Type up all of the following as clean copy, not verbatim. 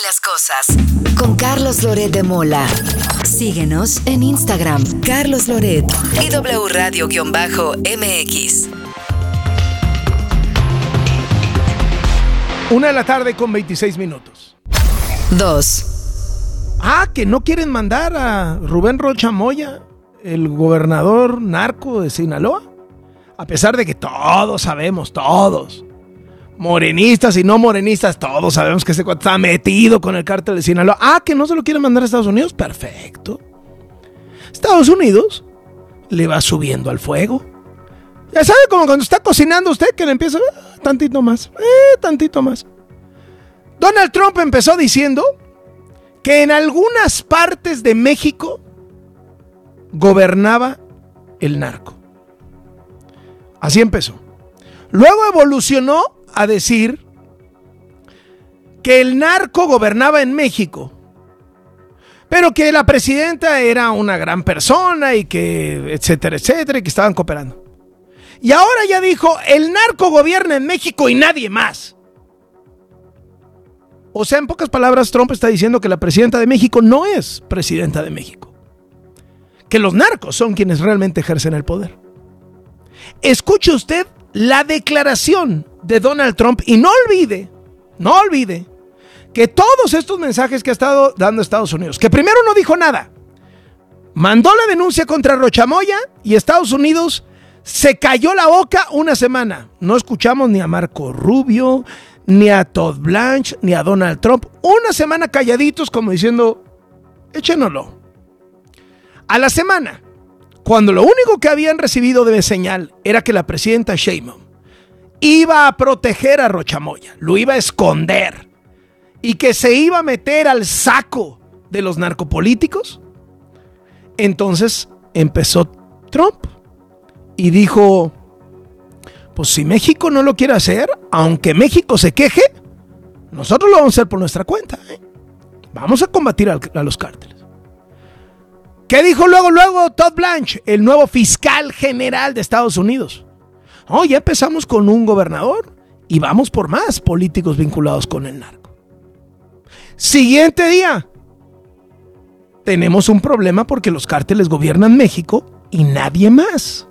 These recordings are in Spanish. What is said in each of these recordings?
las cosas. Con Carlos Loret de Mola. Síguenos en Instagram, Carlos Loret y W Radio-MX. 1:26 p.m. 2. Que no quieren mandar a Rubén Rocha Moya, el gobernador narco de Sinaloa. A pesar de que todos sabemos, todos, morenistas y no morenistas, todos sabemos que ese cuate está metido con el cártel de Sinaloa. Que no se lo quieren mandar a Estados Unidos. Perfecto. Estados Unidos le va subiendo al fuego. Ya sabe, como cuando está cocinando usted, que le empieza tantito más. Donald Trump empezó diciendo que en algunas partes de México gobernaba el narco. Así empezó. Luego evolucionó a decir que el narco gobernaba en México, pero que la presidenta era una gran persona y que etcétera, etcétera, y que estaban cooperando. Y ahora ya dijo, el narco gobierna en México y nadie más. O sea, en pocas palabras, Trump está diciendo que la presidenta de México no es presidenta de México, que los narcos son quienes realmente ejercen el poder. Escuche usted la declaración de Donald Trump y no olvide que todos estos mensajes que ha estado dando Estados Unidos, que primero no dijo nada, mandó la denuncia contra Rocha Moya y Estados Unidos se cayó la boca una semana. No escuchamos ni a Marco Rubio, ni a Todd Blanche, ni a Donald Trump. Una semana calladitos como diciendo, échenoslo. A la semana, cuando lo único que habían recibido de señal era que la presidenta Sheinbaum iba a proteger a Rocha Moya, lo iba a esconder y que se iba a meter al saco de los narcopolíticos, entonces empezó Trump y dijo, pues si México no lo quiere hacer, aunque México se queje, nosotros lo vamos a hacer por nuestra cuenta, Vamos a combatir a los cárteles. ¿Qué dijo luego Todd Blanche, el nuevo fiscal general de Estados Unidos? Ya empezamos con un gobernador y vamos por más políticos vinculados con el narco. Siguiente día, tenemos un problema porque los cárteles gobiernan México y nadie más.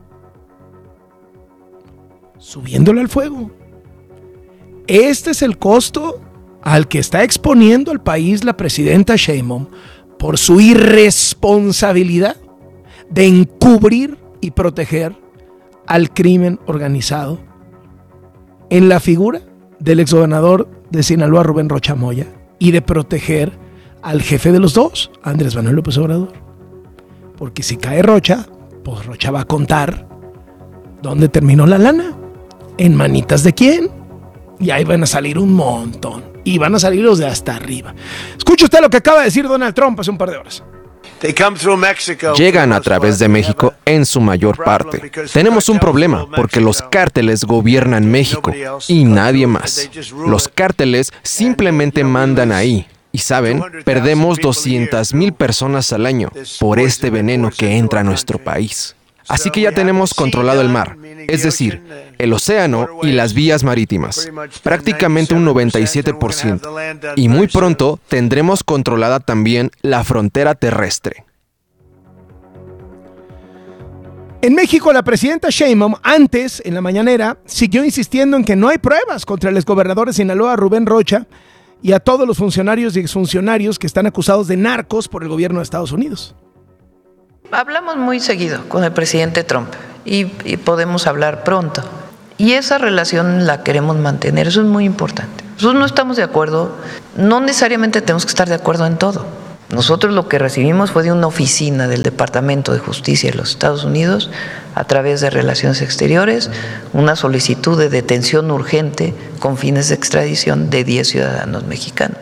Subiéndole al fuego. Este es el costo al que está exponiendo al país la presidenta Sheinbaum por su irresponsabilidad de encubrir y proteger al crimen organizado en la figura del exgobernador de Sinaloa, Rubén Rocha Moya, y de proteger al jefe de los dos, Andrés Manuel López Obrador. Porque si cae Rocha, pues Rocha va a contar dónde terminó la lana, en manitas de quién, y ahí van a salir un montón. Y van a salir los de hasta arriba. Escuche usted lo que acaba de decir Donald Trump hace un par de horas. Llegan a través de México en su mayor parte. Tenemos un problema porque los cárteles gobiernan México y nadie más. Los cárteles simplemente mandan ahí. Y saben, perdemos 200,000 personas al año por este veneno que entra a nuestro país. Así que ya tenemos controlado el mar, es decir, el océano y las vías marítimas, prácticamente un 97%. Y muy pronto tendremos controlada también la frontera terrestre. En México, la presidenta Sheinbaum, antes, en la mañanera, siguió insistiendo en que no hay pruebas contra el exgobernador de Sinaloa, Rubén Rocha, y a todos los funcionarios y exfuncionarios que están acusados de narcos por el gobierno de Estados Unidos. Hablamos muy seguido con el presidente Trump y podemos hablar pronto. Y esa relación la queremos mantener, eso es muy importante. Nosotros no estamos de acuerdo, no necesariamente tenemos que estar de acuerdo en todo. Nosotros lo que recibimos fue de una oficina del Departamento de Justicia de los Estados Unidos, a través de Relaciones Exteriores, una solicitud de detención urgente con fines de extradición de 10 ciudadanos mexicanos.